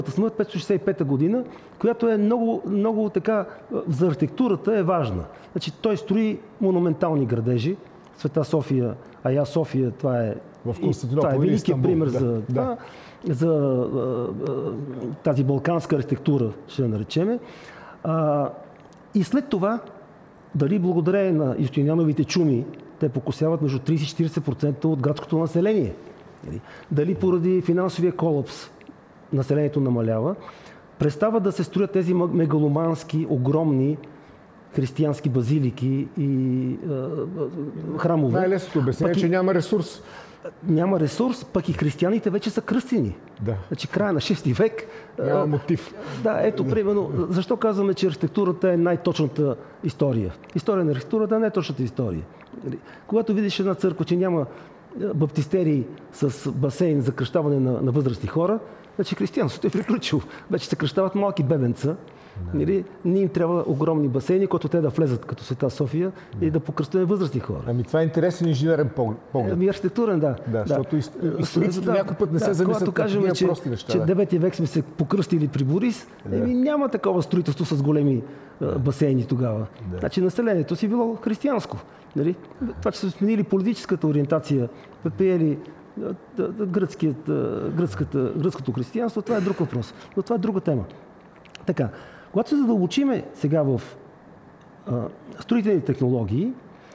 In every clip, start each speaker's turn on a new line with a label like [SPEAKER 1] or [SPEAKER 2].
[SPEAKER 1] смърт 565 година, която е много, много така, за архитектурата е важна. Значи, той строи монументални градежи. Света София, Ая София, това е великият пример за това, за тази балканска архитектура, ще я наречеме. И след това, дали благодарение на Юстиниановите чуми, те покосяват между 30-40% от градското население. Дали поради финансовия колапс населението намалява, престава да се строят тези мегаломански, огромни християнски базилики и храмове.
[SPEAKER 2] Най-лесното обяснение е, че няма ресурс.
[SPEAKER 1] Няма ресурс, пък и християните вече са кръстени.
[SPEAKER 2] Да.
[SPEAKER 1] Значи края на 6 век.
[SPEAKER 2] Няма мотив.
[SPEAKER 1] Да, ето, примерно, защо казваме, че архитектурата е най-точната история? История на архитектурата е най-точната история. Когато видиш една църква, че няма баптистерии с басейн за кръщаване на възрастни хора, значи християнството е приключило. Вече се кръщават малки бебенца. Не им трябва огромни басейни, които те да влезат като Света София и да покръстваме възрастни хора.
[SPEAKER 2] Ами това е интересен инженерен поглед.
[SPEAKER 1] Ами архитектурен, да.
[SPEAKER 2] Защото историците някой път не се замислят
[SPEAKER 1] когато кажем,
[SPEAKER 2] прости неща.
[SPEAKER 1] Че 9 век сме се покръстили при Борис, няма такова строителство с големи басейни тогава. Значи населението си било християнско. Нали? Това, че са сменили политическата ориентация, приели гръцкото християнство, това е друг въпрос. Но това е друга тема. Така, когато се задълбочиме сега в строителни технологии,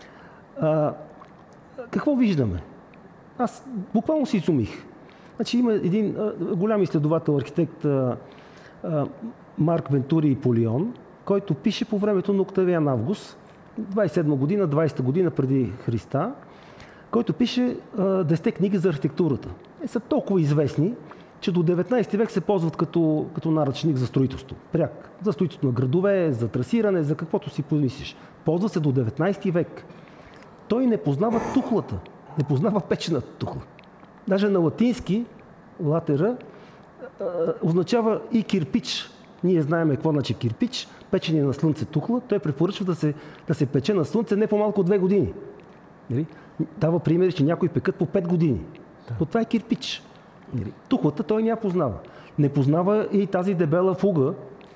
[SPEAKER 1] какво виждаме? Аз буквално си изумих. Значи има един голям изследовател, архитект Марк Вентури и Полион, който пише по времето на Октавиан Август, 27 година, 20 година преди Христа, който пише 10 книги за архитектурата. Те са толкова известни, че до 19 век се ползват като наръчник за строителство. Пряк. За строителство на градове, за трасиране, за каквото си помислиш. Ползва се до 19 век. Той не познава тухлата, не познава печената тухла. Даже на латински латера означава и кирпич. Ние знаем какво значи кирпич, печене на слънце тухла. Той препоръчва да се пече на слънце не по-малко от 2 години. Дава примери, че някои пекат по 5 години. Но това е кирпич. Тухлата той не я познава. Не познава и тази дебела фуга.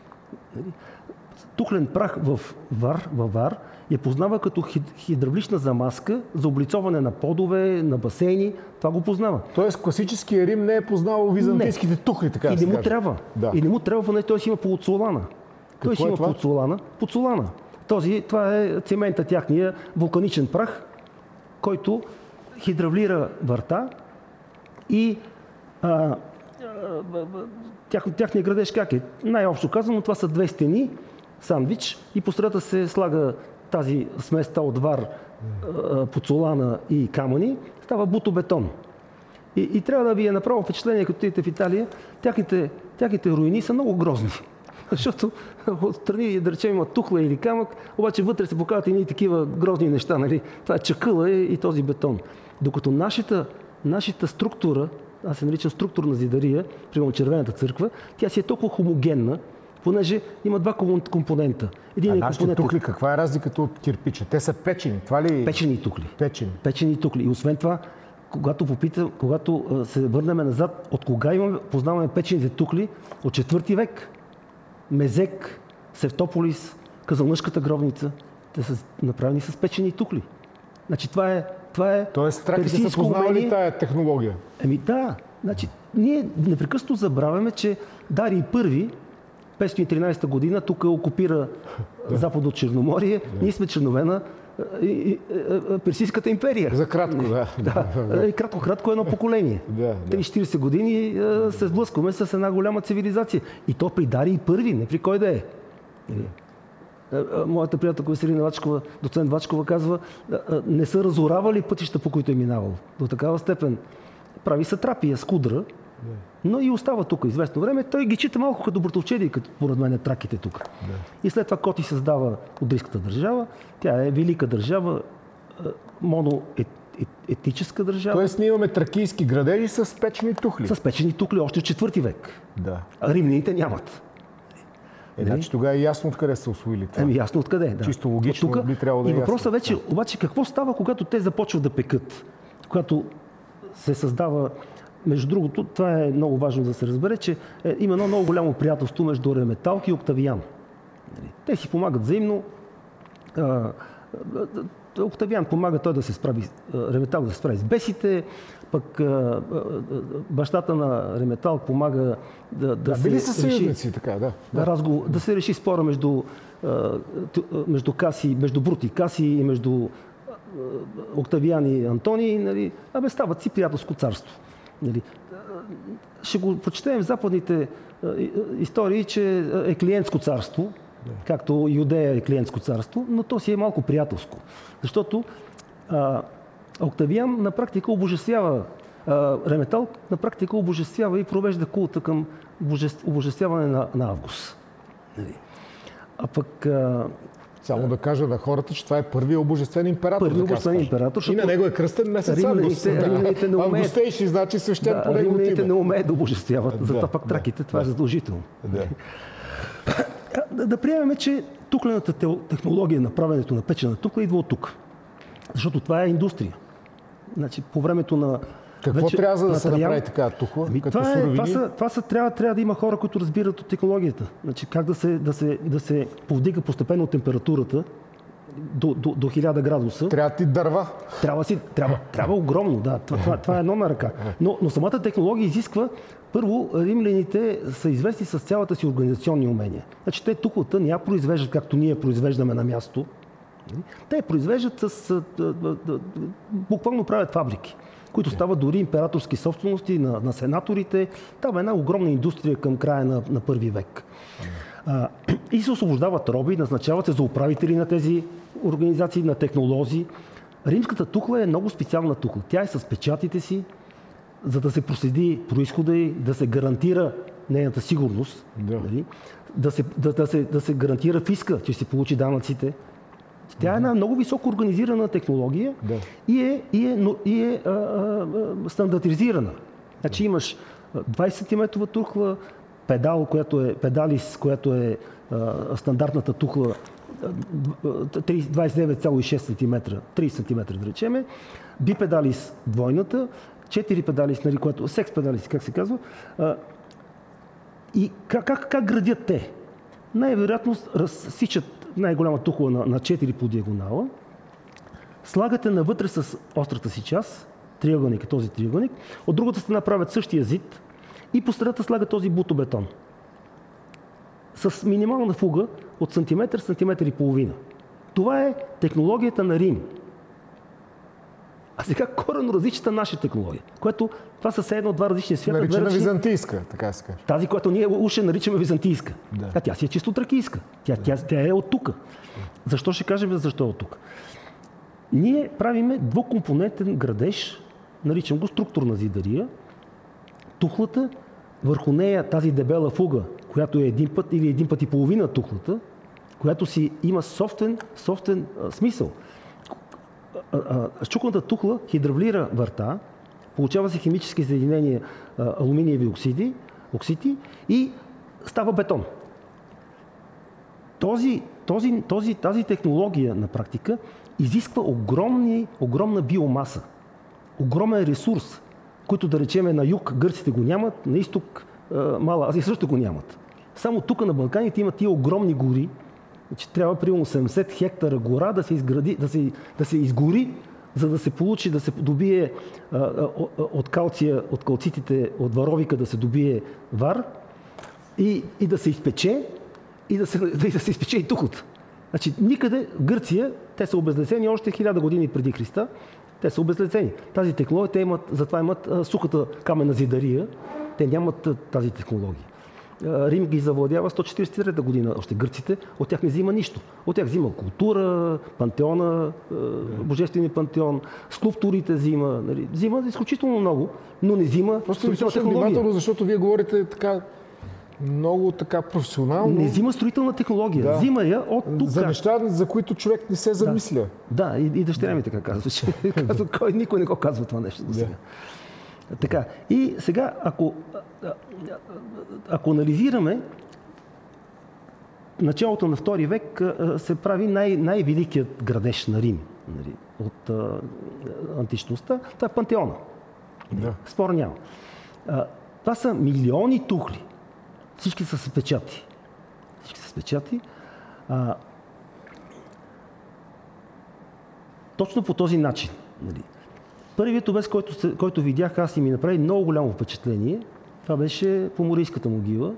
[SPEAKER 1] Тухлен прах във вар я познава като хидравлична замазка за облицоване на подове, на басейни. Това го познава. Тоест
[SPEAKER 2] класическия Рим не е познавал византийските тухли, така да се
[SPEAKER 1] каже. И не му трябва. Да. И не му трябва, понеже той си има полуцолана. Той си има поцолана. Това е цемента тяхния вулканичен прах, който хидравлира върта и тяхния градеж как е? Най-общо казано, това са 2 стени, сандвич и по средата се слага тази сместа от вар, поцолана и камъни, става бутобетон. И трябва да ви е направо впечатление, като отидете в Италия, тяхните руини са много грозни. Защото отстрани, да речем, има тухла или камък, обаче вътре се показват и такива грозни неща. Нали? Това е чакъла и този бетон. Докато нашата структура, аз се наричам структурна зидария, примерно Червената църква, тя си е толкова хомогенна, понеже има 2 компонента.
[SPEAKER 2] Нашите тухли, каква е разликата от кирпича? Те са печени, това ли?
[SPEAKER 1] Печени тухли.
[SPEAKER 2] Печени
[SPEAKER 1] тухли. И освен това, когато се върнем назад, от кога познаваме печените тухли? От 4 век. Мезек, Севтополис, Казанлъшката гробница, те са направени с печени тухли. Значи това е
[SPEAKER 2] тоест, траките са познавали тая технология?
[SPEAKER 1] Да. Значи, ние непрекъснато забравяме, че Дарий I, 513 година, тук окупира Западно Черноморие. Ние сме членове на Персийската империя.
[SPEAKER 2] За кратко,
[SPEAKER 1] Кратко едно поколение. 30-40 години се сблъскваме с една голяма цивилизация. И то при Дарий I, не при кой да е. Моята приятелка Веселина Вачкова, доцент Вачкова, казва, не са разоравали пътища, по които е минавал. До такава степен. Прави сатрапия с кудра, но и остава тук известно време. Той ги чита малко като братовчеди, като поред мен траките тук. И след това Коти създава Одрийската държава. Тя е велика държава, моноетническа държава.
[SPEAKER 2] Тоест ние имаме тракийски градежи с печени тухли.
[SPEAKER 1] С печени тухли още от 4 век. Римляните нямат.
[SPEAKER 2] Значи тогава е ясно откъде са усвоили това.
[SPEAKER 1] Ясно откъде, да.
[SPEAKER 2] Чисто логично би трябвало да е ясно.
[SPEAKER 1] И въпросът вече, обаче какво става, когато те започват да пекат? Когато се създава между другото, това е много важно да се разбере, че има едно много голямо приятелство между Реметалк и Октавиан. Те си помагат взаимно. Октавиан помага той да се справи, Реметалк да се справи с бесите, пък бащата на Реметалк помага да се
[SPEAKER 2] били са съюзници,
[SPEAKER 1] реши,
[SPEAKER 2] така, да.
[SPEAKER 1] да се реши спора между Брут и Каси и между Октавиан и Антоний. Нали, стават си приятелско царство. Нали. Ще го прочетем в западните истории, че е клиентско царство, както Юдея е клиентско царство, но то си е малко приятелско. Защото Октавиан на практика обожествява, Реметалк на практика обожествява и провежда култа към обожествяване на Август. А пък...
[SPEAKER 2] Само да кажа на хората, че това е първият обожествен император.
[SPEAKER 1] Първият обожествен император.
[SPEAKER 2] И на него е кръстен месец Август. Августейши, значи свещен по неговото име.
[SPEAKER 1] Римляните не умеят да обожествяват. Затова пък траките, това е задължително. Да приемем, че тухлената технология на правенето на печена тухла идва от тук. Защото това е индустрия. Значи, по времето на...
[SPEAKER 2] Какво трябва да се направи така тухла? Като суровини?
[SPEAKER 1] Трябва да има хора, които разбират от технологията. Значи, как да се повдига постепенно температурата до 1000 градуса.
[SPEAKER 2] Трябва ти дърва.
[SPEAKER 1] Трябва огромно, да. Това е едно на ръка. Но самата технология изисква. Първо, римляните са известни с цялата си организационни умения. Значи, те тухлата не я произвеждат, както ние произвеждаме на място. Те я произвеждат буквално правят фабрики, които стават дори императорски собствености на сенаторите. Това е една огромна индустрия към края на първи век. И се освобождават роби, назначават се за управители на тези организации, на технолози. Римската тухла е много специална тухла. Тя е с печатите си, за да се проследи произхода й, да се гарантира нейната сигурност, нали? да се гарантира фиска, че ще получи данъците. Тя е една много високо организирана технология и е стандартизирана. Значи имаш 20 см тухла, педалис, която е стандартната тухла 29,6 см, 30 см да речеме, бипедалис двойната, 4 педалис, нали, което секс педалис, как се казва. И как градят те? Най-вероятно разсичат най-голяма тухла на 4 по диагонала, слагате навътре с острата си част, триъгълник, този триъгълник, от другата страна правят същия зид и по средата слагат този бутобетон. С минимална фуга от сантиметър, сантиметър и половина. Това е технологията на Рим. А сега коренно различната наша технология, което това са все едно два различни свята.
[SPEAKER 2] Наричана византийска, така се каже.
[SPEAKER 1] Тази, която ние уше наричаме византийска. А тя си е чисто тракийска. Тя е от тук. Защо ще кажем защо е от тук? Ние правиме двукомпонентен градеж, наричам го структурна зидария. Тухлата, върху нея тази дебела фуга, която е един път или един път и половина тухлата, която си има собствен смисъл. Счукната тухла хидравлира върта, получава се химически съединения алуминиеви оксиди и става бетон. Тази технология на практика изисква огромна биомаса, огромен ресурс, който да речеме на юг гърците го нямат, на изток Мала Азия също го нямат. Само тук на Балканите има тия огромни гори, че трябва примерно 70 хектара гора да се изгради, да се изгори, за да се получи, да се добие от калцитите, от варовика да се добие вар и да се изпече, и да се изпече и тухлата. Значи никъде в Гърция те са обезлесени още 1000 години преди Христа. Те са обезлесени. Тази технология, затова имат сухата каменна зидария. Те нямат тази технология. Рим ги завладява 143 година, още гърците, от тях не взима нищо. От тях взима култура, пантеона, божествения пантеон, скулптурите взима, нали. Взима изключително много, но не взима строителна технология.
[SPEAKER 2] Внимателно, защото вие говорите така много така професионално.
[SPEAKER 1] Не взима строителна технология, взима я от тук.
[SPEAKER 2] За неща, за които човек не се замисля.
[SPEAKER 1] Да, и дъщеря ми така казва, че никой не го казва това нещо до сега. Така, и сега, ако анализираме, началото на II век се прави най-великият градеж на Рим, нали, от античността. Това е Пантеона.
[SPEAKER 2] Да.
[SPEAKER 1] Спор няма. Това са милиони тухли. Всички са с печати. Точно по този начин. Нали. Първият обез, който видях аз и ми направи много голямо впечатление, това беше Поморийската могила.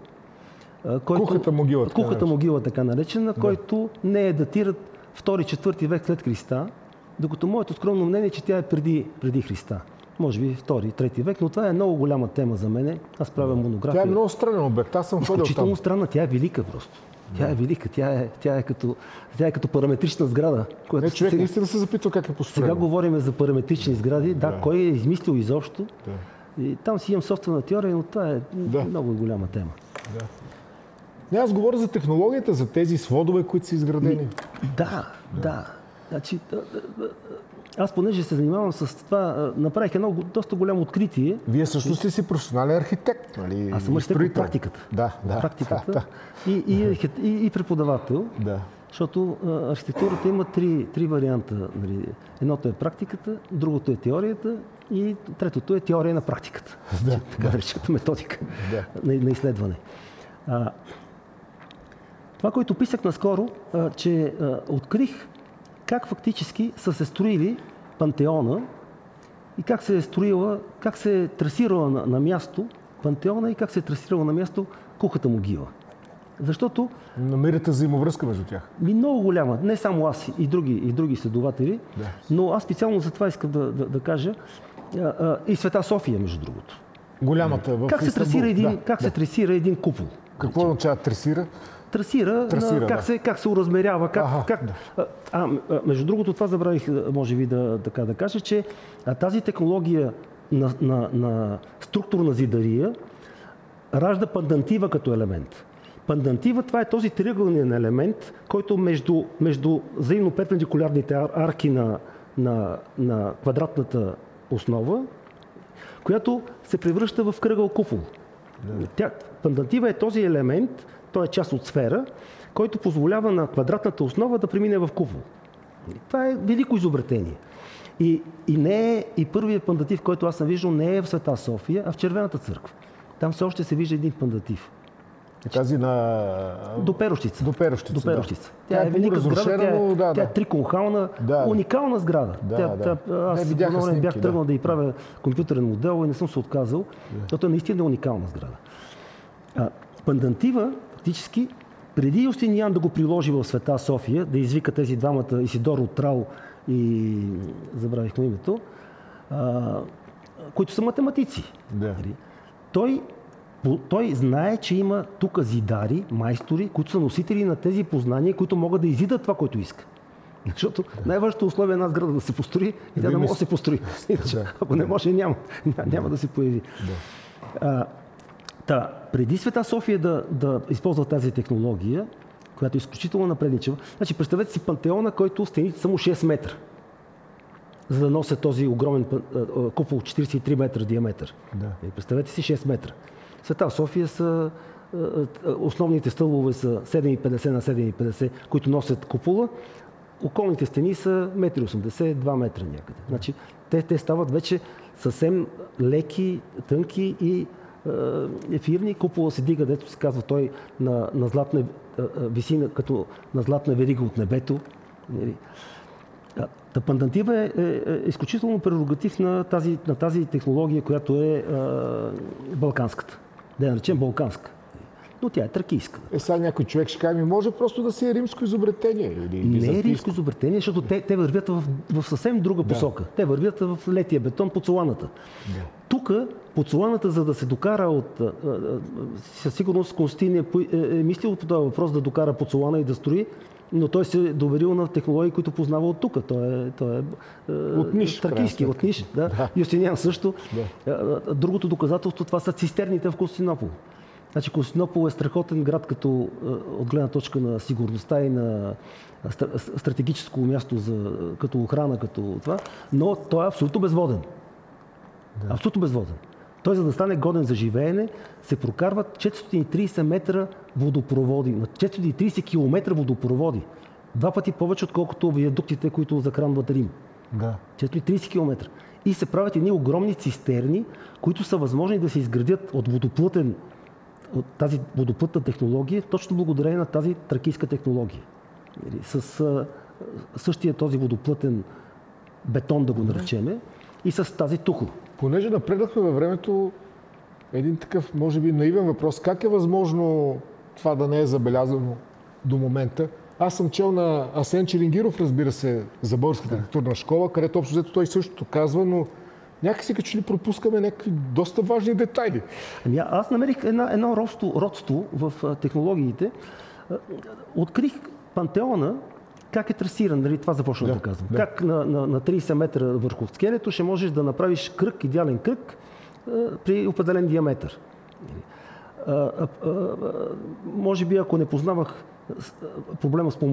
[SPEAKER 1] Кухата могила, така наречена, който не е датират 2-4 век след Христа, докато моето скромно мнение е, че тя е преди Христа. Може би 2-3 век, но това е много голяма тема за мен. Аз правя монография.
[SPEAKER 2] Тя е много странен обект. Аз съм ходил там.
[SPEAKER 1] Изключително странна. Тя е велика просто. Тя е велика. Тя е като параметрична сграда.
[SPEAKER 2] Човек наистина се запитва как е построена.
[SPEAKER 1] Сега говорим за параметрични сгради. Да, кой е измислил изобщо. Да. И там си имам собствена теория, но това е много голяма тема.
[SPEAKER 2] Да. Аз говоря за технологията, за тези сводове, които са изградени.
[SPEAKER 1] Да. Значи, аз понеже се занимавам с това, направих едно доста голямо откритие.
[SPEAKER 2] Вие също си професионален архитект, нали?
[SPEAKER 1] Аз съм архитект по практиката.
[SPEAKER 2] Да.
[SPEAKER 1] И преподавател.
[SPEAKER 2] Да.
[SPEAKER 1] Защото архитектурата има три варианта. Нали. Едното е практиката, другото е теорията и третото е теория на практиката. Така наречената методика на изследване. Това, което писах наскоро, че открих как фактически са се строили пантеона и как се е трасирала на място пантеона и как се е трасирала на място Кухата могила. Защото...
[SPEAKER 2] Намирате взаимовръзка между тях?
[SPEAKER 1] Много голяма. Не само аз, и други следователи. Да. Но аз специално за това искам да кажа и Света София, между другото.
[SPEAKER 2] Голямата в
[SPEAKER 1] Истанбул. Как се трасира един купол?
[SPEAKER 2] Какво означава трасира?
[SPEAKER 1] Трасира как се уразмерява. Между другото, това забравих, може би, да кажа, че тази технология на структурна зидария ражда пандантива като елемент. Пандантива, това е този триъгълният елемент, който между взаимно перпендикулярните арки на квадратната основа, която се превръща в кръгъл купол. Пандантива е този елемент, той е част от сфера, който позволява на квадратната основа да премине в купол. Това е велико изобретение. И първият пандатив, който аз съм виждал, не е в Света София, а в Червената църква. Там все още се вижда един пандатив.
[SPEAKER 2] Тази на...
[SPEAKER 1] До Перущица. Тя е велика сграда, тя е триконхална, уникална сграда. Аз бях тръгнал да й правя компютърен модел и не съм се отказал, защото е наистина уникална сграда. Пандантива, фактически, преди Юстиниан да го приложи в Света София, да извика тези двамата, Исидор Трал и забравихме името, които са математици. Той знае, че има тук зидари, майстори, които са носители на тези познания, които могат да изидат това, което иска. Защото най-важното условие е една сграда да се построи и тя да може да се построи. Ако не може, няма да се появи. Преди Света София да използва тази технология, която е изключително напредничава, значи представете си пантеона, който стените само 6 метра, за да носят този огромен купол 43 метра диаметър. Представете си 6 метра. Света София са основните стълбове са 7,50 на 7,50, които носят купола. Околните стени са 1,80 м, 2 метра някъде. Значи, те стават вече съвсем леки, тънки и ефирни. Купола се дига, дето се казва той на златна висина, като на златна верига от небето. Пандантива е изключително прерогатив на тази технология, която е балканската. Да я наречем балканска. Но тя е тракийска.
[SPEAKER 2] Сега някой човек ще каже, може просто да си е римско изобретение.
[SPEAKER 1] Не е римско изобретение, защото те вървят в съвсем друга посока. Те вървят в летия бетон по Цоланата. Тук по Цоланата, за да се докара със сигурност Константин е мислил по този въпрос да докара по Цолана и да строи, но той се е доверил на технологии, които познава от тук. Той е тракийски, от Ниш. Юстиниан също. Другото доказателство, това са цистерните в Константинопол. Значи Константинопол е страхотен град от гледна точка на сигурността и на стратегическо място като охрана, като това, но той е абсолютно безводен. Абсолютно безводен. Той, за да стане годен за живеене, се прокарват 430 метра водопроводи, на 430 км водопроводи. 2 пъти повече, отколкото виадуктите, които захранват Рим.
[SPEAKER 2] Да.
[SPEAKER 1] 430 км. И се правят едни огромни цистерни, които са възможни да се изградят от тази водоплътна технология, точно благодарение на тази тракийска технология. С същия този водоплътен бетон, да го наречеме, и с тази тухла.
[SPEAKER 2] Понеже напреднахме във времето, един такъв, може би, наивен въпрос. Как е възможно това да не е забелязано до момента? Аз съм чел на Асен Чилингиров, разбира се, за Българската архитектурна школа, където общо взето той същото казва, но някакси като че ли пропускаме някакви доста важни детайли.
[SPEAKER 1] Аз намерих едно родство в технологиите. Открих Пантеона, как е трасиран, нали, това започна да казвам. Да. Как на 30 метра върху скелето ще можеш да направиш кръг, идеален кръг, при определен диаметър. Може би, ако не познавах проблема с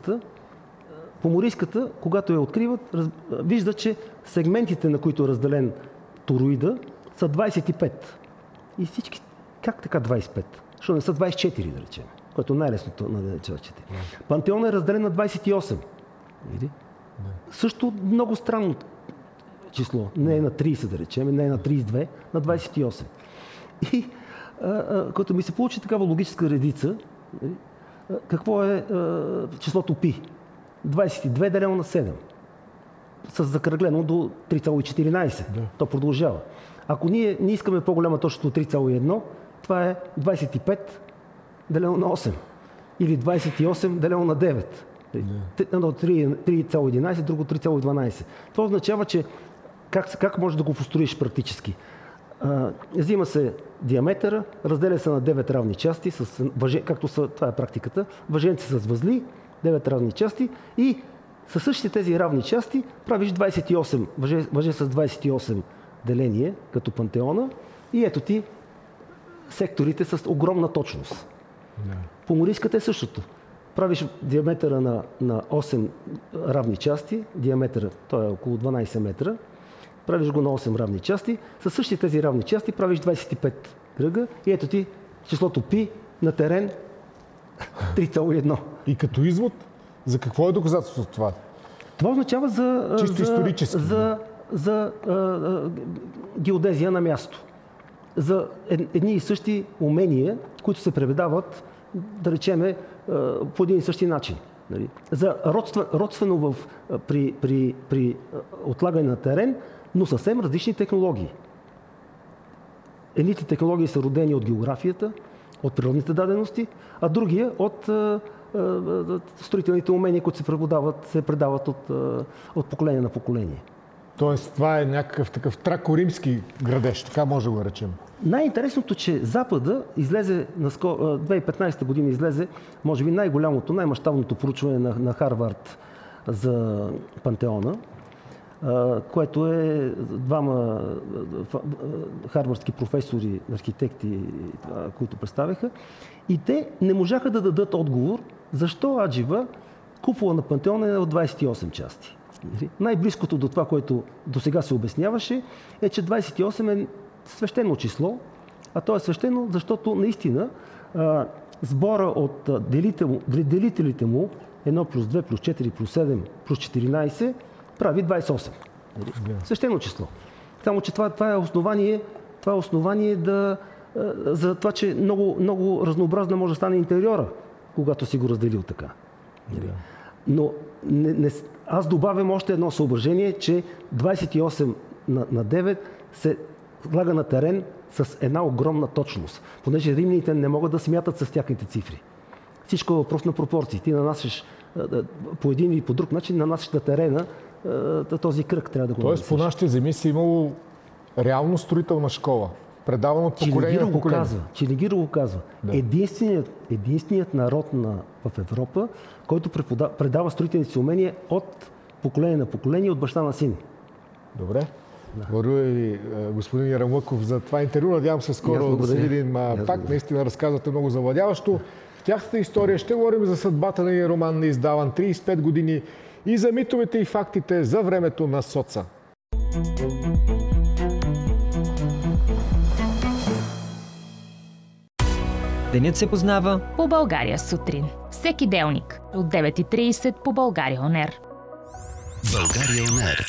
[SPEAKER 1] поморийската, когато я откриват, вижда, че сегментите, на които е разделен тороида, са 25. И всички, как така 25? Защото не са 24, да речем, което е най-лесното на 24. Пантеон е разделен на 28. Види? Също много странно число. Не е на 30, да речем, не е на 32, на 28. И като ми се получи такава логическа редица, какво е числото π? 22 делено на 7. С закръглено до 3,14. То продължава. Ако ние не искаме по-голяма точност от 3,1, това е 25 делено на 8. Или 28 делено на 9. Едно 3,11, друго 3,12. Това означава, че как можеш да го построиш практически? Взима се диаметъра, разделя се на 9 равни части, както това е практиката, въженци с възли, 9 равни части и със същите тези равни части правиш 28, въже с 28 деление, като Пантеона, и ето ти секторите с огромна точност. Поморийската е същото. Правиш диаметъра на 8 равни части, диаметъра, той е около 12 метра, правиш го на 8 равни части, със същите тези равни части правиш 25 кръга и ето ти числото π на терен 3,1.
[SPEAKER 2] И като извод, за какво е доказателство това?
[SPEAKER 1] Това означава
[SPEAKER 2] чисто исторически.
[SPEAKER 1] За геодезия на място. За едни и същи умения, които се преподават, да речеме, по един и същи начин. За родствено при отлагане на терен, но съвсем различни технологии. Едните технологии са родени от географията, от природните дадености, а другия от строителните умения, които се предават от поколение на поколение.
[SPEAKER 2] Тоест това е някакъв такъв трако-римски градеж, така може да го речем.
[SPEAKER 1] Най-интересното, че Запада излезе, 2015 година излезе, може би най-голямото, най-мащабното проучване на Харвард за Пантеона, което е двама харвардски професори, архитекти, които представяха. И те не можаха да дадат отговор защо аджиба купола на Пантеона е от 28 части. Най-близкото до това, което досега се обясняваше, е, че 28 е свещено число, а то е свещено, защото наистина сбора от делителите му 1 плюс 2 плюс 4 плюс 7 плюс 14 прави 28. Свещено число. Само че това е основание за това, че много разнообразно може да стане интериора, когато си го разделил така. Но аз добавям още едно съображение, че 28 на 9 се слага на терен с една огромна точност, понеже римляните не могат да смятат с тяхните цифри. Всичко е въпрос на пропорции. Ти нанасяш по един или по друг начин, нанасяш на терена този кръг, трябва да го нанасяш.
[SPEAKER 2] Тоест по нашите земи си имало реално строителна школа, предавана от поколение на поколение.
[SPEAKER 1] Чилингиро го казва. Да. Единственият народ в Европа, който предава строителните си умения от поколение на поколение, от баща на син.
[SPEAKER 2] Добре. Благодаря ви, господин Ярамлъков, за това интервю. Надявам се скоро да се видим пак. Наистина разказвате много завладяващо. В тяхната история ще говорим за съдбата на роман, неиздаван 35 години, и за митовете и фактите за времето на соца.
[SPEAKER 3] Денят се познава
[SPEAKER 4] по България сутрин. Всеки делник от 9:30 по България ОНЕР. България On Air.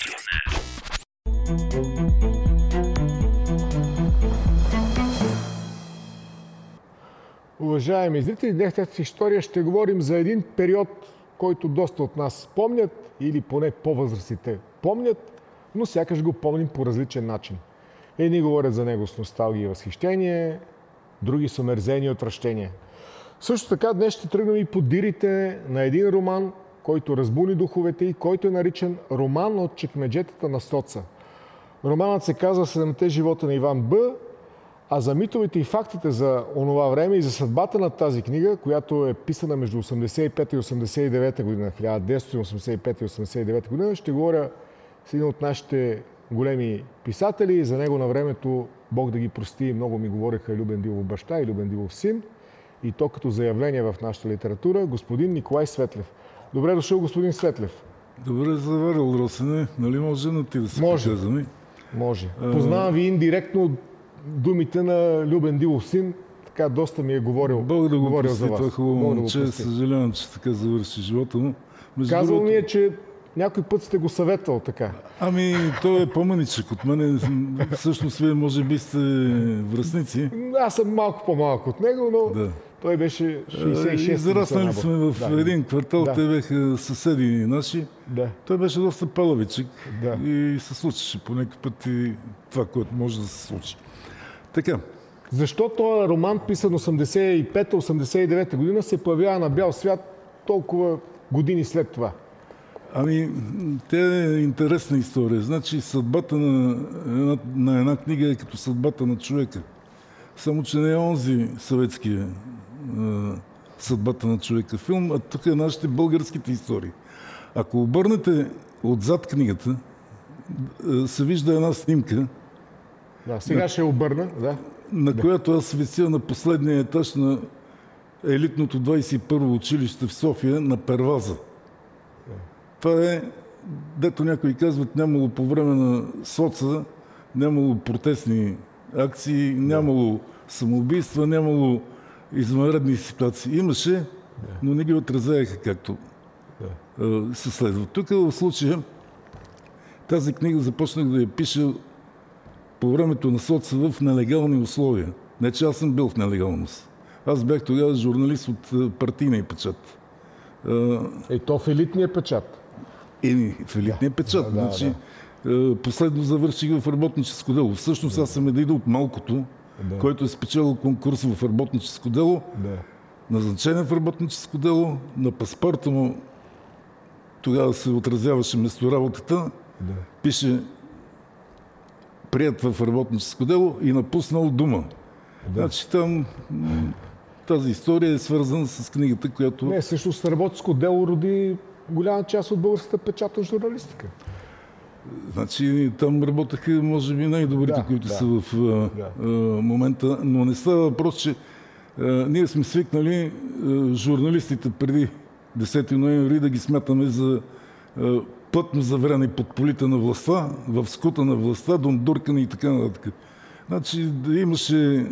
[SPEAKER 2] Уважаеми зрители, днес в история ще говорим за един период, който доста от нас помнят, или поне по-възрастните помнят, но сякаш го помним по различен начин. Едни говорят за него с носталгия и възхищение, други с омерзение и отвращение. Също така днес ще тръгнем и по дирите на един роман, който разбуни духовете и който е наричан Роман от чекмеджетата на соца. Романът се казва Седемте живота на Иван Б., а за митовете и фактите за онова време и за съдбата на тази книга, която е писана между 85 и 89 година, 1985 и 89 година, ще говоря с един от нашите големи писатели. За него на времето, Бог да ги прости, много ми говореха Любен Дилов баща и Любен Дилов син. И то като заявление в нашата литература, господин Николай Светлев. Добре дошъл, господин Светлев.
[SPEAKER 5] Добре заварил, Росене. Нали може на ти да си показваме?
[SPEAKER 2] Може. Познавам ви индиректно думите на Любен Дилов син. Така доста ми е говорил.
[SPEAKER 5] Бог да го прости,
[SPEAKER 2] за вас.
[SPEAKER 5] това е хубаво момче. Съжалявам, че така завърши живота му.
[SPEAKER 2] Казал ми е, че някой път сте го съветвал така.
[SPEAKER 5] Ами, той е по-маничък от мене. Всъщност, вие може би сте връстници.
[SPEAKER 2] Аз съм малко по-малък от него, но да. Той беше 66.
[SPEAKER 5] Израснали сме в един квартал, те бяха съседи наши.
[SPEAKER 2] Да.
[SPEAKER 5] Той беше доста палавичък и се случеше по някакъв път и това, което може да се случи. Така.
[SPEAKER 2] Защо този роман, писан 85-89 година, се появява на бял свят толкова години след това?
[SPEAKER 5] Ами, тя е интересна история. Значи, съдбата на една книга е като съдбата на човека. Само, че не е онзи съветския съдбата на човека филм, а тук е нашите българските истории. Ако обърнете отзад книгата, се вижда една снимка.
[SPEAKER 2] Да, сега ще обърна.
[SPEAKER 5] На която аз вися на последния етаж на елитното 21-во училище в София на Перваза. Това е, дето някои казват, нямало по време на соца, нямало протестни акции, нямало самоубийства, нямало извънредни ситуации. Имаше, но не ги отразяеха както се следва. Тук в случая тази книга започнах да я пиша по времето на соца в нелегални условия. Не, че аз съм бил в нелегалност. Аз бях тогава журналист от партийния печат.
[SPEAKER 2] То в елитния печат.
[SPEAKER 5] В елитния печат. Значи, последно завърших в работническо дело. Всъщност аз съм един от малкото, който е спечелил конкурс в работническо дело, назначен в работническо дело, на паспорта му тогава се отразяваше местоработата, пише прият в работническо дело и напуснал Дума. Значи там тази история е свързана с книгата, която...
[SPEAKER 2] Не, всъщност работническо дело роди голяма част от българската печатна журналистика.
[SPEAKER 5] Значи там работеха, може би, най-добрите, които са в момента, но не става въпрос, че ние сме свикнали журналистите преди 10 ноември да ги смятаме за плътно завряни под полите на властта, в скута на властта, дондуркани и така нататък. Значи да имаше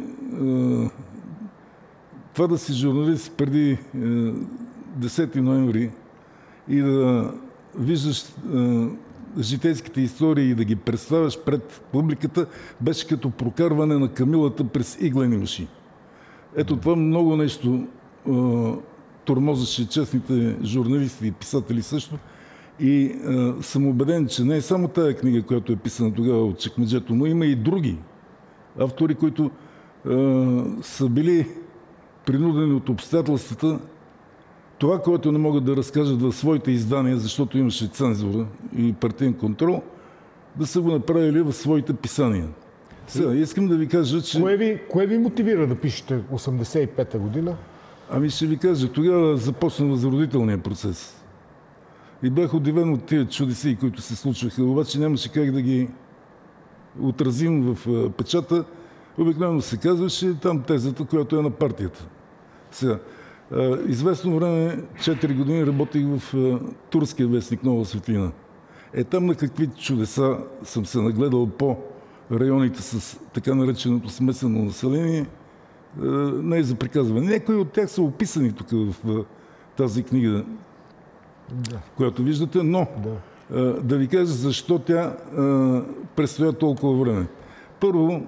[SPEAKER 5] това да си журналист преди 10 ноември и да виждаш житейските истории и да ги представяш пред публиката, беше като прокарване на камилата през иглени уши. Ето това много нещо тормозеше честните журналисти и писатели също. И съм убеден, че не е само тая книга, която е писана тогава от чекмеджето, но има и други автори, които са били принудени от обстоятелствата това, което не могат да разкажат в своите издания, защото имаше цензура и партиен контрол, да са го направили в своите писания. Сега, искам да ви кажа, че...
[SPEAKER 2] Кое ви мотивира да пишете 85-та година?
[SPEAKER 5] Ами ще ви кажа, тогава започна възродителния процес. И бях удивен от тия чудеси, които се случваха, обаче нямаше как да ги отразим в печата. Обикновено се казваше там тезата, която е на партията. Сега, известно време, 4 години работих в турския вестник Нова светлина. Там на какви чудеса съм се нагледал по районите с така нареченото смесено население, не е за приказване. Някои от тях са описани тук в тази книга, която виждате, но Да ви кажа защо тя престоя толкова време. Първо,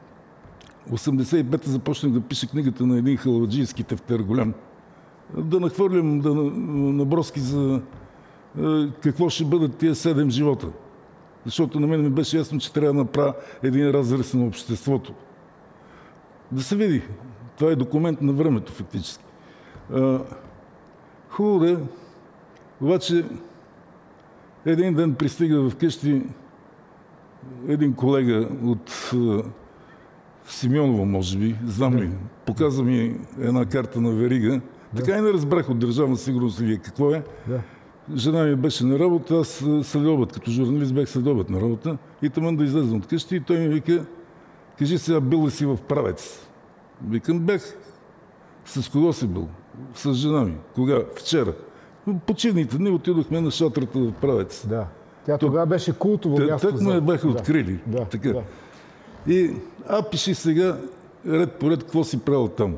[SPEAKER 5] 85-та започнах да пиша книгата на един халваджийски тефтер голям. Да нахвърлям наброски за какво ще бъдат тия 7 живота. Защото на мен ми беше ясно, че трябва да направя един разрез на обществото. Да се види. Това е документ на времето, фактически. Хубаво да е. Обаче един ден пристига вкъщи един колега от Симеоново, може би, знам ли, показа ми една карта на верига. Така и не разбрах от Държавна сигурност или какво е. Жена ми беше на работа, аз следобед, като журналист бях следобед на работа и тъмън да излезна от къщи и той ми вика, кажи сега, бил ли си в Правец? Викам, бях. С кого си бил? С жена ми. Кога? Вчера. Почивните дни отидохме на шатрата в Правец.
[SPEAKER 2] Да. Тя тогава беше култово място.
[SPEAKER 5] Так ме бяха открили. Така. И пиши сега ред по ред какво си правил там.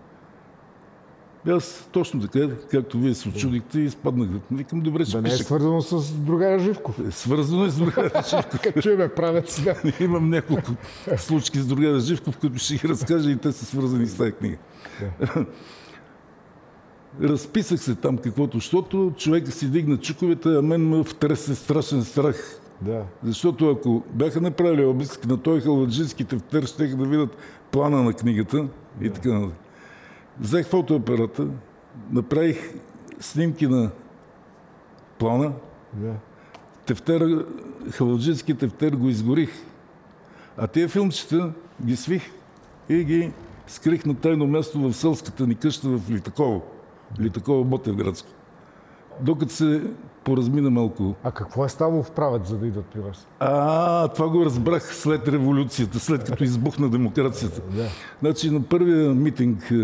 [SPEAKER 5] Аз точно така, както вие се очудихте, изпаднах. Викам, добре, ще
[SPEAKER 2] да
[SPEAKER 5] пиша.
[SPEAKER 2] Не е свързано с другая Живков.
[SPEAKER 5] Свързано е с другая Живков.
[SPEAKER 2] Като чуеме Правец.
[SPEAKER 5] Имам няколко случки с другая Живков, които ще ги разкажа и те са свързани с тази книга. Разписах се там каквото, защото човека си дигна чуковете, а мен ме втресе страшен страх.
[SPEAKER 2] Да.
[SPEAKER 5] Защото ако бяха направили обиск на този халваджийски тефтер, щеха да видят плана на книгата и така нататък. Взех фотоапарата, направих снимки на плана, халваджийски тефтер го изгорих, а тези филмчета ги свих и ги скрих на тайно място в селската ни къща в Литаково, Ботевградско. Докато се поразмина малко.
[SPEAKER 2] А какво е ставало в Правец, за да идват при вас?
[SPEAKER 5] Това го разбрах след революцията, след като избухна демокрацията. Значи на първия митинг,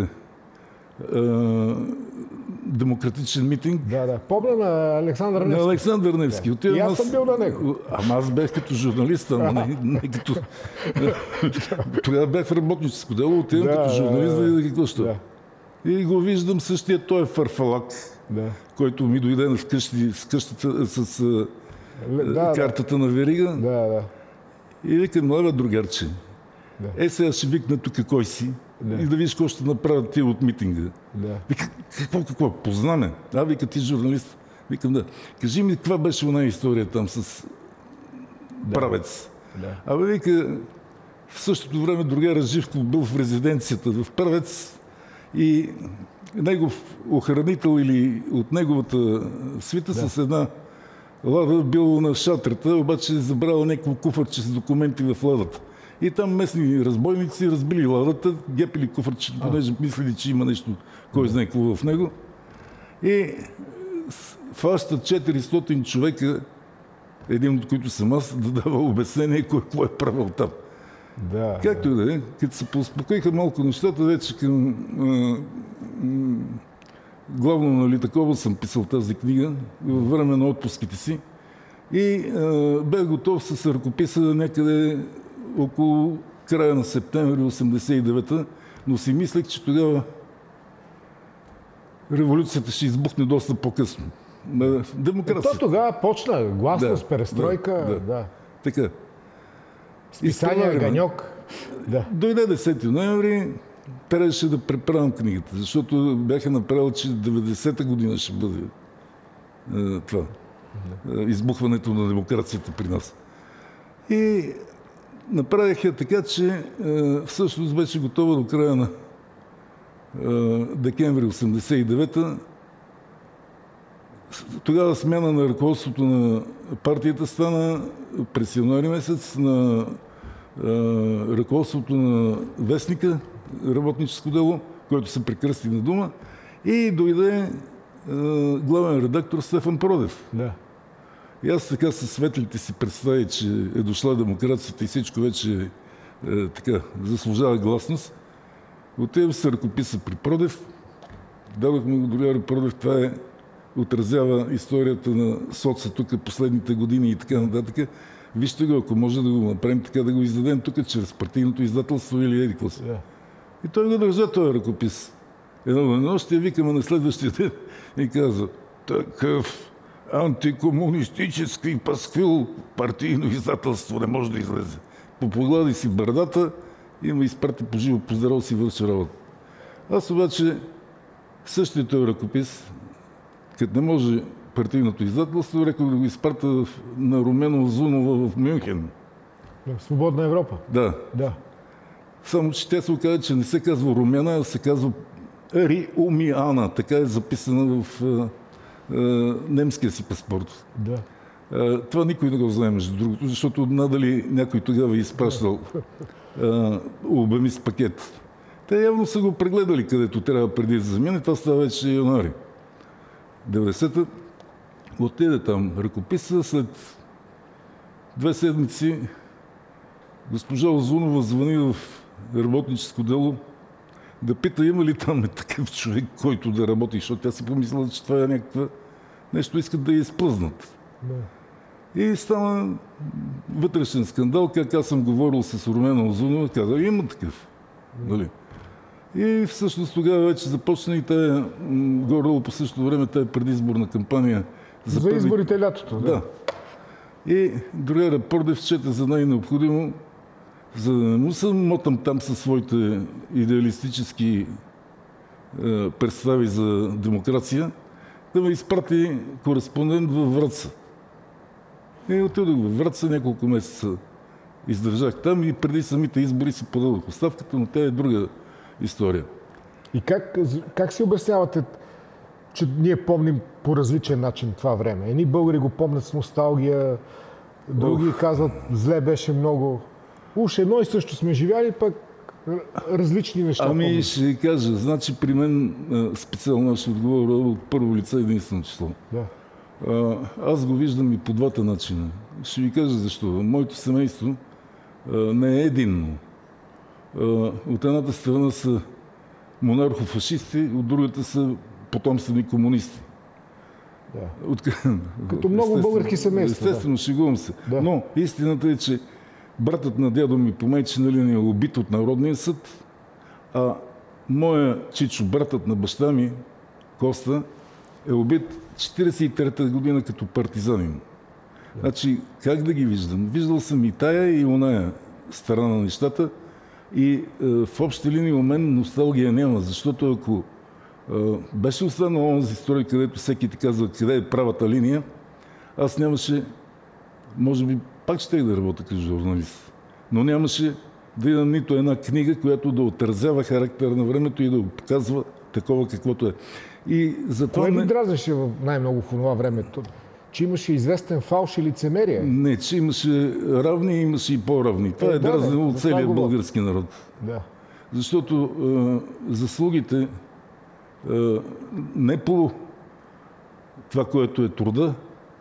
[SPEAKER 5] демократичен митинг.
[SPEAKER 2] Помня на Александър Невски.
[SPEAKER 5] На Александър Невски.
[SPEAKER 2] И аз съм бил на него.
[SPEAKER 5] Ама аз бях като журналист, не като... Тогава бях в работническо дело, отивам като журналист да видя какво ще. И го виждам същия, той е фарфалак, който ми дойде вкъщи с къщата, с картата на верига. И викам, лева другарче. Сега ще викна тук кой си и да видиш какво ще направят тия от митинга. Вика, какво? Познаме. Вика, ти журналист. Викам, да. Кажи ми, каква беше една история там с Правец? Вика, в същото време другар Живков бил в резиденцията в Правец и негов охранител или от неговата свита с една лада бил на шатрата, обаче забрал някакво куфарче с документи в ладата. И там местни разбойници разбили ладата, гепили куфарчето, понеже мислили, че има нещо, кой знае какво в него. И фащат 400 човека, един от които съм аз, да дава обяснение какво е правил там. Както и да е, като се поуспокоиха малко нещата, вече към главно на Литаково съм писал тази книга във време на отпуските си и бях готов с ръкописа някъде около края на септември 89-та, но си мислех, че тогава революцията ще избухне доста по-късно. Демокрация.
[SPEAKER 2] То тогава почна гласност, перестройка.
[SPEAKER 5] Така.
[SPEAKER 2] Списание Ганьок.
[SPEAKER 5] Дойде 10 ноември, трябваше да преправям книгата, защото бяха направили, че 90-та година ще бъде това. Избухването на демокрацията при нас. И направих я така, че всъщност беше готова до края на декември 89-та. Тогава смяна на ръководството на партията стана през януари месец, на ръководството на Вестника, работническо дело, който се прекръсти на дума, и дойде главен редактор Стефан Продев. И аз така със светлите си представи, че е дошла демокрацията и всичко вече така заслужава гласност. Отивам се ръкописа при Продев, дадохме го до Продев, това отразява историята на соца тук последните години и така нататък. Вижте го, ако може да го направим така, да го издадем тук чрез партийното издателство или еди какво си. И той го държа този ръкопис. Едно нощ я викаме на следващия ден и каза, такъв, антикомунистически пасквил, партийно издателство не може да излезе. Попоглади си брадата и ме изпрати по живо поздраво си върши работа. Аз обаче същия този ръкопис, като не може партийното издателство, рекох да го изпратя на Румена Озунова в Мюнхен.
[SPEAKER 2] Свободна Европа.
[SPEAKER 5] Да.
[SPEAKER 2] Да.
[SPEAKER 5] Само че тя се оказа, че не се казва Румяна, а се казва Риумиана. Така е записана в немския си паспорт.
[SPEAKER 2] Да.
[SPEAKER 5] Това никой не го знае, между другото, защото надали някой тогава е изпращал обемист пакет. Те явно са го прегледали където трябва преди да замине. Това става вече януари. 90-та отиде там ръкописа. След 2 седмици госпожа Озунова звъни в работническо дело да пита има ли там такъв човек, който да работи, защото тя си помисля, че това е някаква нещо, искат да я изплъзнат. Да. И стана вътрешен скандал, как аз съм говорил с Румена Озунова, каза, има такъв. Нали? И всъщност тогава вече започна и тая горе по същото време тая предизборна кампания.
[SPEAKER 2] За изборите лятото.
[SPEAKER 5] Да. И другия Пордев счете за най-необходимо, за да не му се мотам там със своите идеалистически представи за демокрация, да ме изпрати кореспондент във Враца. И отидох във Враца, няколко месеца издържах там и преди самите избори си подадох оставката, но тя е друга история.
[SPEAKER 2] И как си обяснявате, че ние помним по различен начин това време? Едни българи го помнят с носталгия, други казват, зле беше много. Уж едно и също сме живяли, пък различни неща.
[SPEAKER 5] Ами ще ви кажа, значи при мен специално ще отговоря от първо лице единствено число.
[SPEAKER 2] Да.
[SPEAKER 5] Аз го виждам и по двата начина. Ще ви кажа защо. Моето семейство не е единно. От едната страна са монархофашисти, от другата са потомствени комунисти.
[SPEAKER 2] Да. Като много български семейства.
[SPEAKER 5] Естествено, шегувам се.
[SPEAKER 2] Да.
[SPEAKER 5] Но истината е, че братът на дядо ми по майчина линия е убит от Народния съд, а моя чичо, братът на баща ми, Коста, е убит 43-та година като партизанин. Да. Значи, как да ги виждам? Виждал съм и тая, и оная страна на нещата. И в общи линии у мен носталгия няма, защото ако беше останал онзи строй, където всеки ти казва къде е правата линия, аз нямаше, може би пак ще да работя като журналист, но нямаше да имам нито една книга, която да отразява характера на времето и да го показва такова каквото е. И затова
[SPEAKER 2] кое ви дразнеше най-много в това времето? Че имаше известен фалш и лицемерие?
[SPEAKER 5] Не, че имаше равни и имаше и по-равни. Това е дразнило от целия български народ. Да. Защото заслугите не по това, което е труда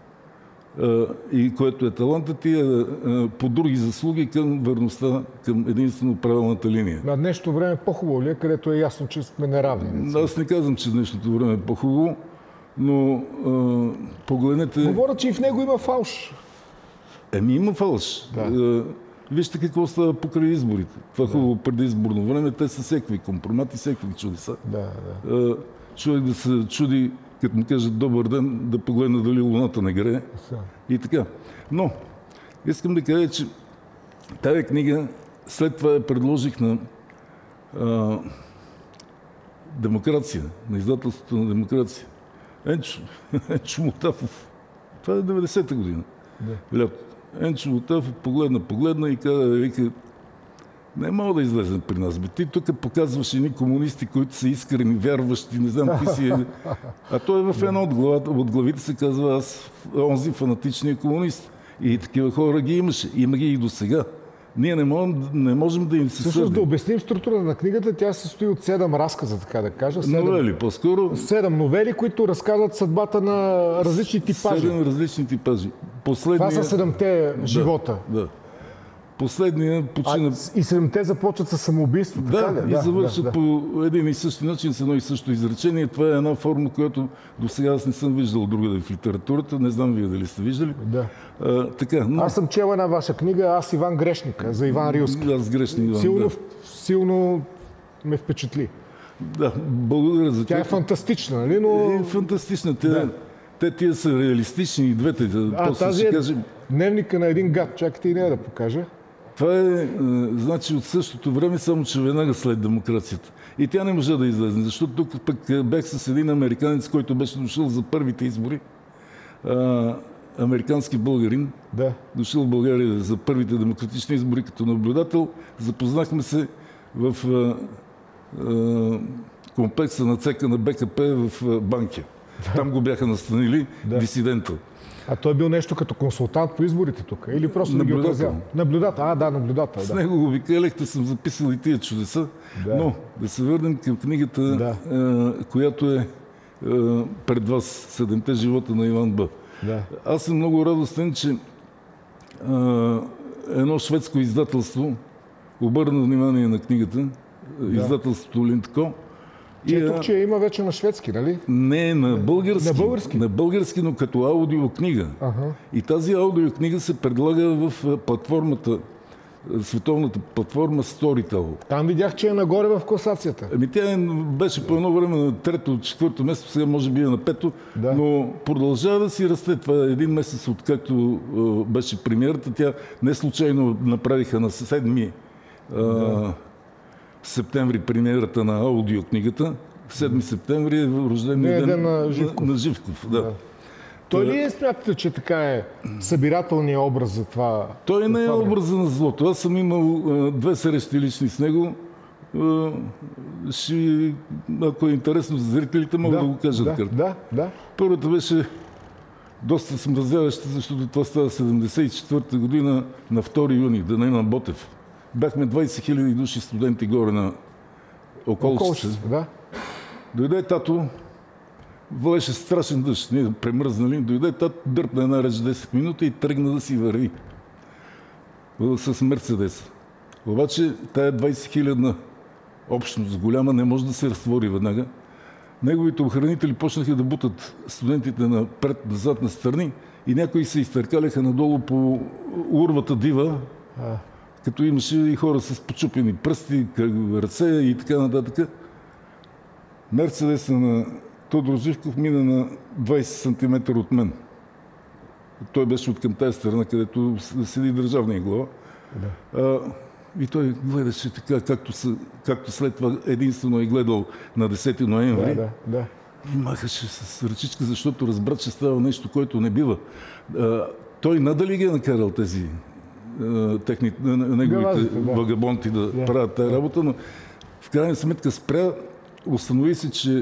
[SPEAKER 5] и което е талантът ти, по други заслуги към верността, към единствено правилната линия.
[SPEAKER 2] На днешното време по-хубаво ли е, където е ясно, че сме неравни?
[SPEAKER 5] Аз не казвам, че днешното време е по-хубаво, но погледнете...
[SPEAKER 2] Говорят, че и в него има фалш.
[SPEAKER 5] Има фалш. Да. Вижте какво става покрай изборите. Това хубаво предизборно време, те са всеки компромати, всеки чудеса. Човек да се чуди, като му кажат добър ден, да погледне дали луната не грее. И така. Но, искам да кажа, че тази книга след това я предложих на Демокрация, на издателството на Демокрация. Енчо Мотафов. Това е 90-та година. Да. Енчо Мотафов погледна и вика, не мога да излезе при нас. Ти тук показваш едни комунисти, които са искрени, вярващи, не знам какви си. А той е в една от главите се казва аз, онзи фанатичния комунист. И такива хора ги имаше. Има ги и до сега. Ние не можем да им се съдим.
[SPEAKER 2] Всъщност да обясним структурата на книгата, тя се състои от 7 разказа, така да кажа.
[SPEAKER 5] Новели, по-скоро.
[SPEAKER 2] 7 новели, които разказват съдбата на различни типажи.
[SPEAKER 5] 7 различни типажи.
[SPEAKER 2] Това са 7-те живота.
[SPEAKER 5] Да. Последния почина...
[SPEAKER 2] И 7-те започват със самоубийство, така ли?
[SPEAKER 5] И завършат по един и същи начин, с едно и също изречение. Това е една форма, която до сега аз не съм виждал другаде в литературата. Не знам вие дали сте виждали.
[SPEAKER 2] Да.
[SPEAKER 5] Така, но...
[SPEAKER 2] Аз съм чел една ваша книга, аз Иван Грешника, за Иван Рилски.
[SPEAKER 5] Аз Грешник Иван,
[SPEAKER 2] силно ме впечатли.
[SPEAKER 5] Да, благодаря за това.
[SPEAKER 2] Тя е фантастична, нали? Но...
[SPEAKER 5] Фантастична. Тия са реалистични и двете.
[SPEAKER 2] Тази е дневника на един гад. Чакайте и нея да покажа.
[SPEAKER 5] Това е, значи, от същото време, само че веднага след демокрацията. И тя не може да излезе, защото тук пък бях с един американец, който беше дошъл за първите избори. Американски българин.
[SPEAKER 2] Да.
[SPEAKER 5] Дошъл в България за първите демократични избори като наблюдател. Запознахме се в комплекса на ЦК на БКП в Банкя. Там го бяха настанили дисидента.
[SPEAKER 2] А той бил нещо като консултант по изборите тук? Или просто
[SPEAKER 5] наблюдател?
[SPEAKER 2] Наблюдател. Наблюдател.
[SPEAKER 5] С него го обикаляхте, съм записал и тия чудеса. Да. Но да се върнем към книгата, която е пред вас, Седемте живота на Иван Б.
[SPEAKER 2] Да.
[SPEAKER 5] Аз съм много радостен, че едно шведско издателство обърна внимание на книгата, издателството Линдко.
[SPEAKER 2] Че има вече на шведски, нали?
[SPEAKER 5] Не, на български.
[SPEAKER 2] На български?
[SPEAKER 5] На български, но като аудиокнига. И тази аудиокнига се предлага в платформата, световната платформа Storytel.
[SPEAKER 2] Там видях, че е нагоре в класацията.
[SPEAKER 5] Тя беше по едно време на трето, четвърто место, сега може би е на пето, но продължава да си расте. Това е един месец, откакто беше премиерата. Тя не случайно направиха на 7 септември премиерата на аудиокнигата. 7 септември е рождения ден на Живков. Да.
[SPEAKER 2] Той ли е, смятате, че така е събирателният образ за това?
[SPEAKER 5] Той не е образа на злото. Аз съм имал две срещи лични с него. Ако е интересно за зрителите, мога да го кажа.
[SPEAKER 2] Да.
[SPEAKER 5] Първата беше доста смразяваща, защото това става 74-та година на 2 юни, деня на Ботев. Бяхме 20 000 души студенти горе на Околчица. Дойде тато, валеше страшен дъжд, ние премръзнали. Дойде тато, дърпна една реч 10 минути и тръгна да си върви с Мерцедес. Обаче тая 20 000 общност голяма не може да се разтвори веднага. Неговите охранители почнаха да бутат студентите напред, назад, на страни и някои се изтъркаляха надолу по урвата дива, като имаше и хора с почупени пръсти, ръце и така нататък. Мерцедеса на Тодор Живков мина на 20 см от мен. Той беше от към тази страна, където седи държавния глава. И той гледаше така, както след това единствено е гледал на 10 ноември. И махаше с ръчичка, защото разбра, че става нещо, което не бива. Той надали ги е накарал тези неговите вагабонти да правят тази работа, но в крайна сметка спря, установи се, че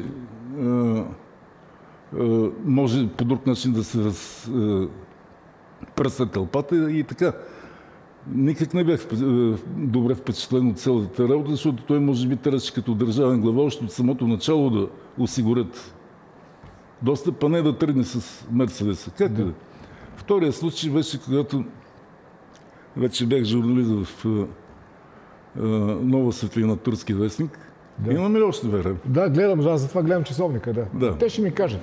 [SPEAKER 5] може по друг начин да се разпръсна тълпата и така. Никак не бях добре впечатлен от цялата работа, защото той може би трябваше като държавен глава още от самото начало да осигурят достъп, а не да тръгне с Мерцедеса. Как да? Втория случай беше, когато вече бях журналист в Нова светлина, турски вестник. Имаме ли още време?
[SPEAKER 2] Да, гледам, аз затова гледам часовника. Те ще ми кажат.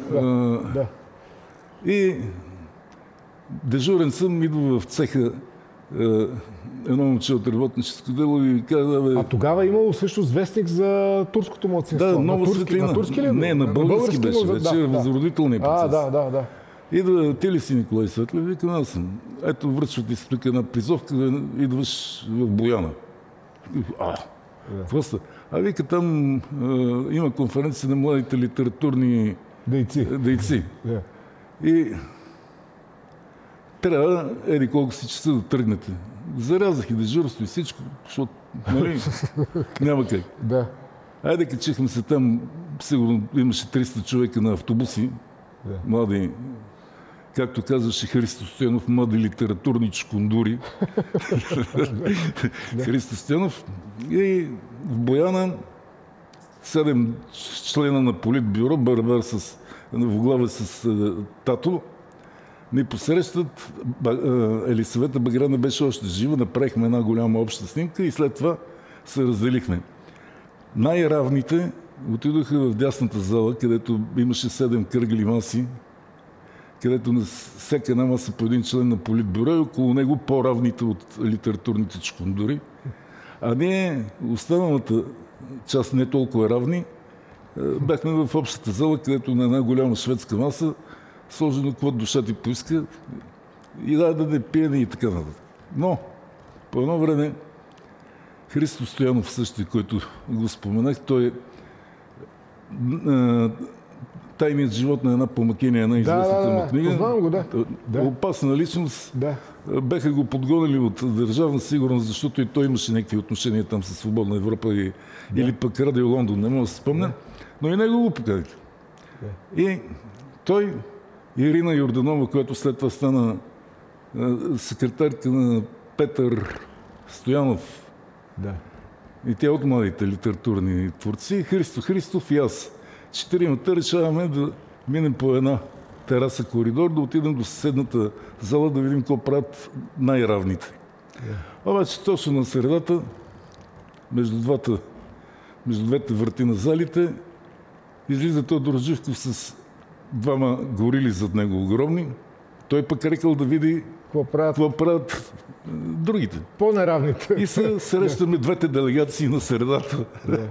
[SPEAKER 5] И дежурен съм, идва в цеха едно момче от работническо дело и каза...
[SPEAKER 2] А тогава имало също вестник за турското младсинство.
[SPEAKER 5] Да, Нова светлина.
[SPEAKER 2] На турски ли?
[SPEAKER 5] Не, на български беше. Вече възродителния процес.
[SPEAKER 2] Да.
[SPEAKER 5] Идва, ти ли си Николай Светлев? Викам, аз съм. Ето, връчват ти си тук една призовка, идваш в Бояна. Просто. Вика, там има конференция на младите литературни дейци. И трябва, колко си часа да тръгнете. Зарязах и дежурство и всичко, защото няма как. Айде, качихме се там, сигурно имаше 300 човека на автобуси, млади, както казваше Христо Стоянов, млади литературни чукундури. Христо Стоянов. И в Бояна 7 члена на Политбюро, барабар в глава с тато, ни посрещат. Елисавета Багряна беше още жива, направихме една голяма обща снимка и след това се разделихме. Най-равните отидоха в дясната зала, където имаше 7 кръгли маси, където на всяка една маса по един член на Политбюро и около него по-равните от литературните чукундури. А ние, останалата част не толкова равни, бяхме в общата зала, където на една голяма шведска маса сложено какво душа ти поиска и да не пиене и така нататък. Но по едно време Христо Стоянов същия, който го споменах, той Тайният живот на една помакиня, една известната му книга.
[SPEAKER 2] Познавам го, да.
[SPEAKER 5] Опасна личност.
[SPEAKER 2] Да.
[SPEAKER 5] Беха го подгонили от Държавна сигурност, защото и той имаше някакви отношения там с Свободна Европа или пък Радио Лондон, не мога да се спомня. Но и него го поканиха. И той, Ирина Йорданова, която след това стана секретарка на Петър Стоянов.
[SPEAKER 2] Да.
[SPEAKER 5] И тя от младите литературни творци, Христо Христов и аз. Четиримата решаваме да минем по една тераса коридор, да отидем до съседната зала, да видим какво правят най-равните. Обаче точно на средата, между двете врати на залите, излиза Тодор Живков с двама горили зад него огромни. Той пък рекал да види какво правят другите.
[SPEAKER 2] По-неравните.
[SPEAKER 5] И се срещаме двете делегации на средата.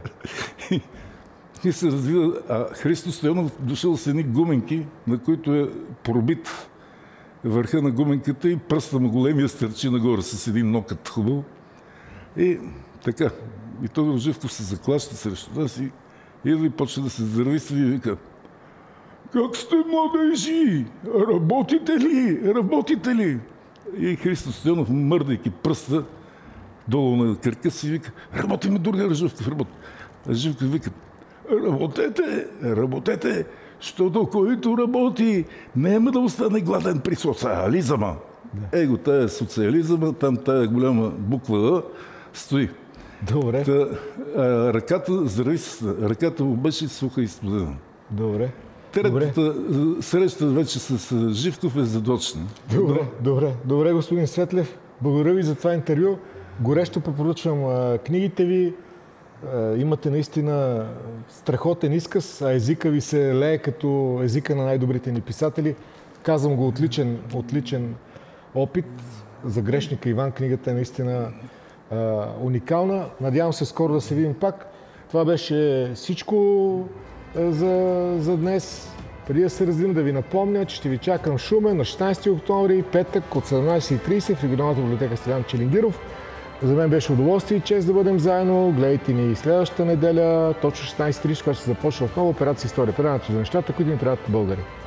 [SPEAKER 5] И се развива. А Христо Стоянов дошъл с едни гуменки, на които е пробит върха на гуменката и пръста му големия стърчи нагоре с един нокът хубав. И така. И Тодор Живков се заклаща срещу нас и идва и почва да се здравиства и вика: как сте, младежи? Работите ли? Работите ли? И Христо Стоянов, мърдайки пръста долу на кръка си, вика: работиме, другар Живков, работи. А Живков вика: работете, работете, защото който работи, няма да остане гладен при социализъма. Да. Его, тая социализъма, там тая голяма буква А стои.
[SPEAKER 2] Добре.
[SPEAKER 5] Ръката му беше суха и студена.
[SPEAKER 2] Добре.
[SPEAKER 5] Третата среща вече с Живков е задочна.
[SPEAKER 2] Добре, господин Светлев. Благодаря ви за това интервю. Горещо препоръчвам книгите ви. Имате наистина страхотен изказ, а езика ви се лее като езика на най-добрите ни писатели. Казвам го отличен опит. За грешника Иван книгата е наистина уникална. Надявам се скоро да се видим пак. Това беше всичко за днес. Преди да се разделим, да ви напомня, че ще ви чакам в Шумен на 16 октомври, петък от 17:30 в регионалната библиотека Стефан Челингиров. За мен беше удоволствие и чест да бъдем заедно. Гледайте ни следващата неделя, точно 16:30, когато ще започне отново операция История. Предаването за нещата, които ни трябват българи.